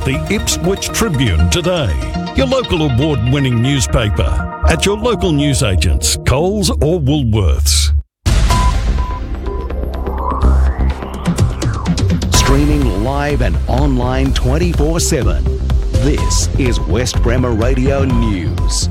the Ipswich Tribune today, your local award-winning newspaper, at your local newsagents, Coles or Woolworths. Streaming live and online 24/7. This is West Bremer Radio News.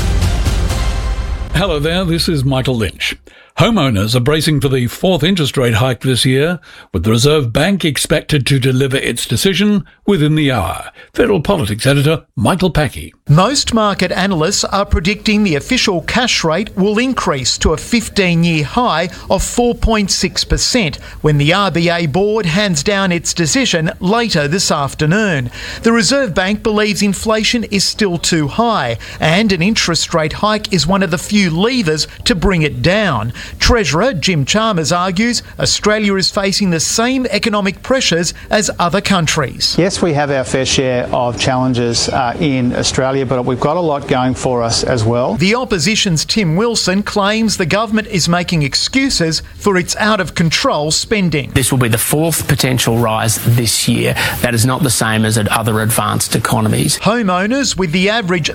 Hello there, this is Michael Lynch. Homeowners are bracing for the fourth interest rate hike this year, with the Reserve Bank expected to deliver its decision within the hour. Federal Politics Editor Michael Packey. Most market analysts are predicting the official cash rate will increase to a 15-year high of 4.6% when the RBA board hands down its decision later this afternoon. The Reserve Bank believes inflation is still too high, and an interest rate hike is one of the few levers to bring it down. Treasurer Jim Chalmers argues Australia is facing the same economic pressures as other countries. Yes, we have our fair share of challenges in Australia, but we've got a lot going for us as well. The opposition's Tim Wilson claims the government is making excuses for its out-of-control spending. This will be the fourth potential rise this year. That is not the same as at other advanced economies. Homeowners with the average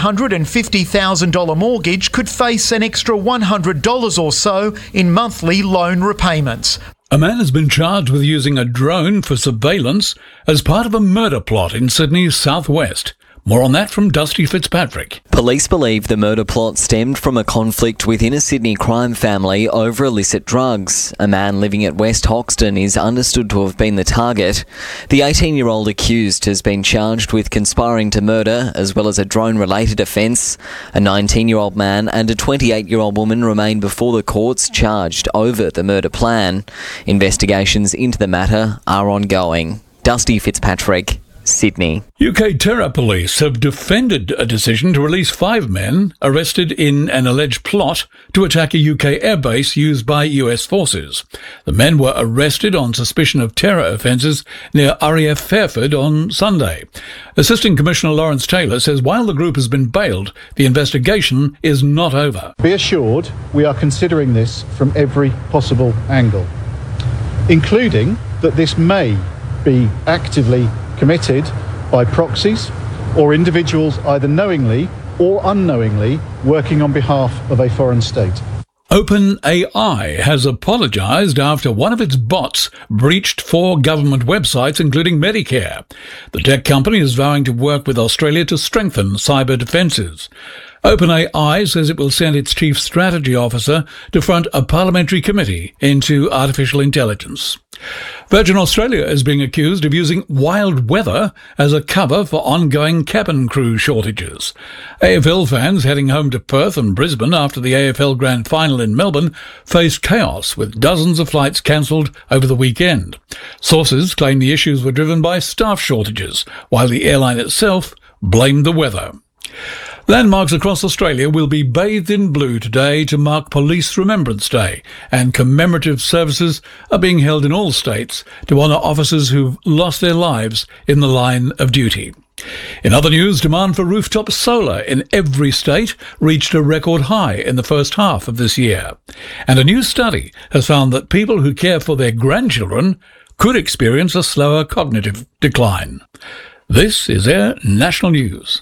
$750,000 mortgage could face an extra $100 or so in monthly loan repayments. A man has been charged with using a drone for surveillance as part of a murder plot in Sydney's southwest. More on that from Dusty Fitzpatrick. Police believe the murder plot stemmed from a conflict within a Sydney crime family over illicit drugs. A man living at West Hoxton is understood to have been the target. The 18-year-old accused has been charged with conspiring to murder as well as a drone-related offence. A 19-year-old man and a 28-year-old woman remain before the courts charged over the murder plan. Investigations into the matter are ongoing. Dusty Fitzpatrick, Sydney. UK terror police have defended a decision to release 5 men arrested in an alleged plot to attack a UK airbase used by US forces. The men were arrested on suspicion of terror offences near RAF Fairford on Sunday. Assistant Commissioner Lawrence Taylor says while the group has been bailed, the investigation is not over. Be assured we are considering this from every possible angle, including that this may be actively committed by proxies or individuals either knowingly or unknowingly working on behalf of a foreign state. OpenAI has apologised after one of its bots breached 4 government websites, including Medicare. The tech company is vowing to work with Australia to strengthen cyber defences. OpenAI says it will send its chief strategy officer to front a parliamentary committee into artificial intelligence. Virgin Australia is being accused of using wild weather as a cover for ongoing cabin crew shortages. AFL fans heading home to Perth and Brisbane after the AFL Grand Final in Melbourne faced chaos with dozens of flights cancelled over the weekend. Sources claim the issues were driven by staff shortages, while the airline itself blamed the weather. Landmarks across Australia will be bathed in blue today to mark Police Remembrance Day, and commemorative services are being held in all states to honour officers who've lost their lives in the line of duty. In other news, demand for rooftop solar in every state reached a record high in the first half of this year. And a new study has found that people who care for their grandchildren could experience a slower cognitive decline. This is Air National News.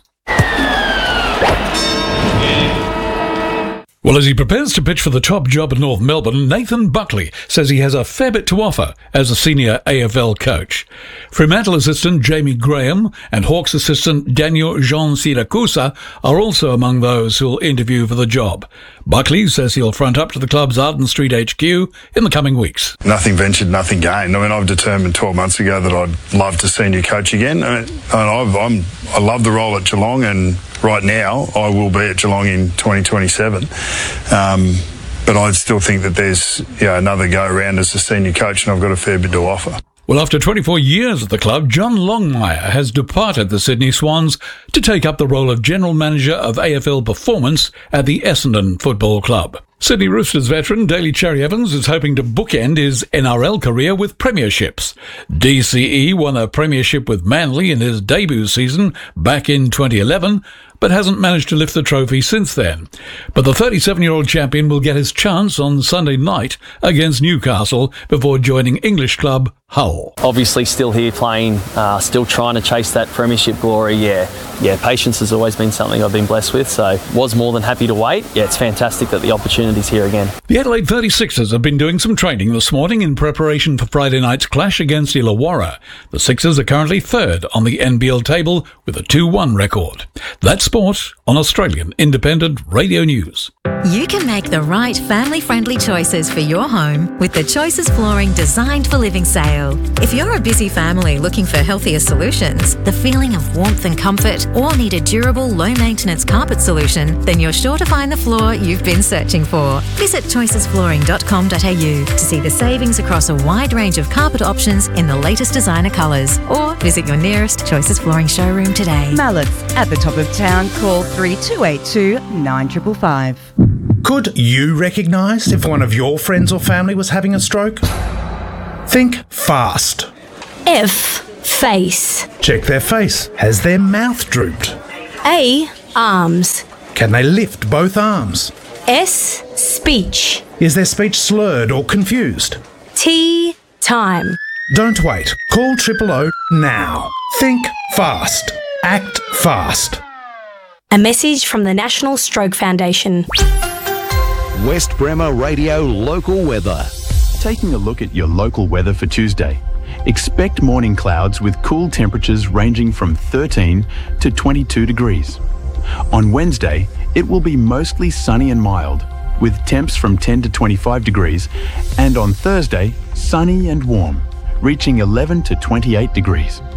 Well, as he prepares to pitch for the top job in North Melbourne, Nathan Buckley says he has a fair bit to offer as a senior AFL coach. Fremantle assistant Jamie Graham and Hawks assistant Daniel Jean Siracusa are also among those who'll interview for the job. Buckley says he'll front up to the club's Arden Street HQ in the coming weeks. Nothing ventured, nothing gained. I mean, I've determined 12 months ago that I'd love to senior coach again. I love the role at Geelong, and right now I will be at Geelong in 2027. But I still think that there's another go around as a senior coach, and I've got a fair bit to offer. Well, after 24 years at the club, John Longmire has departed the Sydney Swans to take up the role of General Manager of AFL Performance at the Essendon Football Club. Sydney Roosters veteran Daly Cherry Evans is hoping to bookend his NRL career with premierships. DCE won a premiership with Manly in his debut season back in 2011, but hasn't managed to lift the trophy since then. But the 37-year-old champion will get his chance on Sunday night against Newcastle before joining English club Hull. Obviously still here playing, still trying to chase that premiership glory. Yeah, patience has always been something I've been blessed with, so was more than happy to wait. Yeah, it's fantastic that the opportunity's here again. The Adelaide 36ers have been doing some training this morning in preparation for Friday night's clash against Illawarra. The Sixers are currently third on the NBL table with a 2-1 record. That's sport on Australian Independent Radio News. You can make the right family-friendly choices for your home with the Choices Flooring Designed for Living sale. If you're a busy family looking for healthier solutions, the feeling of warmth and comfort, or need a durable, low-maintenance carpet solution, then you're sure to find the floor you've been searching for. Visit choicesflooring.com.au to see the savings across a wide range of carpet options in the latest designer colours, or visit your nearest Choices Flooring showroom today. Mallett's at the top of town. Call 3282 9555. Could you recognise if one of your friends or family was having a stroke? Think fast. F. Face. Check their face. Has their mouth drooped? A. Arms. Can they lift both arms? S. Speech. Is their speech slurred or confused? T. Time. Don't wait. Call 000 now. Think fast. Act fast. A message from the National Stroke Foundation. West Bremer Radio Local Weather. Taking a look at your local weather for Tuesday. Expect morning clouds with cool temperatures ranging from 13 to 22 degrees. On Wednesday, it will be mostly sunny and mild, with temps from 10 to 25 degrees, and on Thursday, sunny and warm, reaching 11 to 28 degrees.